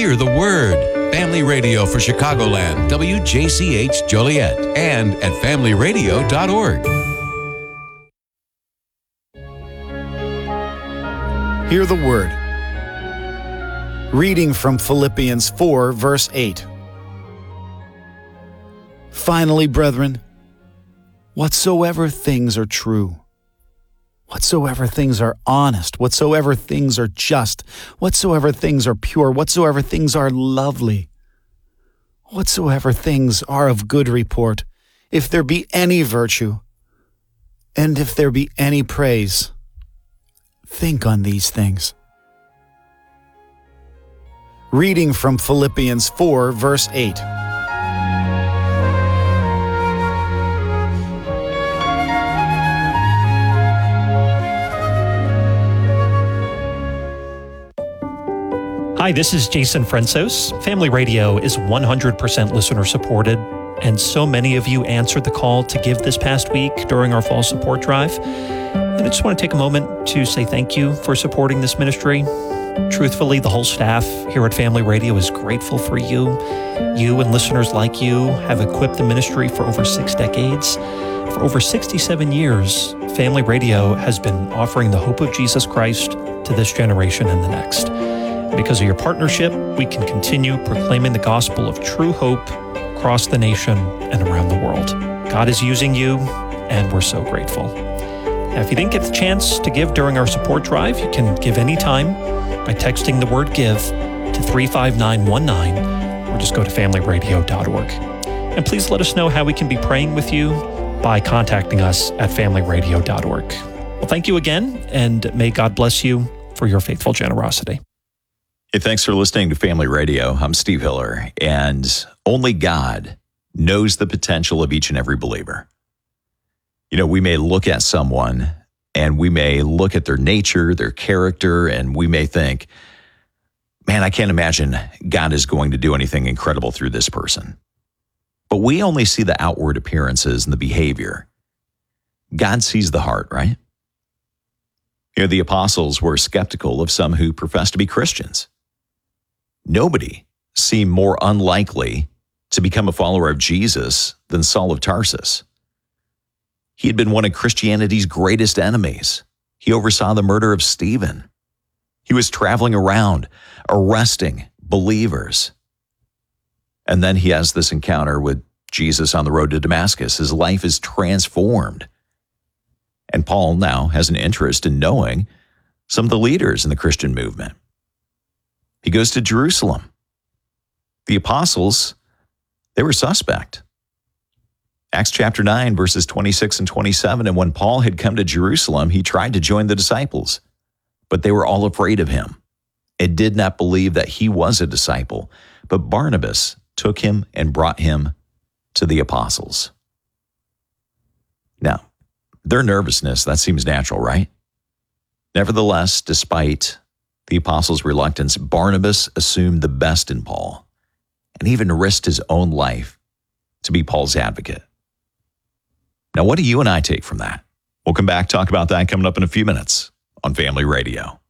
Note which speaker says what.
Speaker 1: Hear the Word. Family Radio for Chicagoland, WJCH Joliet, and at familyradio.org.
Speaker 2: Hear the Word. Reading from Philippians 4, verse 8. Finally, brethren, whatsoever things are true, whatsoever things are honest, whatsoever things are just, whatsoever things are pure, whatsoever things are lovely, whatsoever things are of good report, if there be any virtue, and if there be any praise, think on these things. Reading from Philippians 4, verse 8.
Speaker 3: Hi, this is Jason Fransos. Family Radio is 100% listener supported, and so many of you answered the call to give this past week during our fall support drive. And I just want to take a moment to say thank you for supporting this ministry. Truthfully, the whole staff here at Family Radio is grateful for you. You and listeners like you have equipped the ministry for over 6 decades. For over 67 years, Family Radio has been offering the hope of Jesus Christ to this generation and the next. Because of your partnership, we can continue proclaiming the gospel of true hope across the nation and around the world. God is using you, and we're so grateful. Now, if you didn't get the chance to give during our support drive, you can give anytime by texting the word GIVE to 35919, or just go to familyradio.org. And please let us know how we can be praying with you by contacting us at familyradio.org. Well, thank you again, and may God bless you for your faithful generosity.
Speaker 4: Hey, thanks for listening to Family Radio. I'm Steve Hiller, and only God knows the potential of each and every believer. You know, we may look at someone and we may look at their nature, their character, and we may think, man, I can't imagine God is going to do anything incredible through this person. But we only see the outward appearances and the behavior. God sees the heart, right? You know, the apostles were skeptical of some who professed to be Christians. Nobody seemed more unlikely to become a follower of Jesus than Saul of Tarsus. He had been one of Christianity's greatest enemies. He oversaw the murder of Stephen. He was traveling around, arresting believers. And then he has this encounter with Jesus on the road to Damascus. His life is transformed. And Paul now has an interest in knowing some of the leaders in the Christian movement. He goes to Jerusalem. The apostles, they were suspect. Acts chapter 9, verses 26 and 27, and when Paul had come to Jerusalem, he tried to join the disciples, but they were all afraid of him and did not believe that he was a disciple. But Barnabas took him and brought him to the apostles. Now, their nervousness, that seems natural, right? Nevertheless, despite the apostles' reluctance, Barnabas assumed the best in Paul and even risked his own life to be Paul's advocate. Now, what do you and I take from that? We'll come back, talk about that coming up in a few minutes on Family Radio.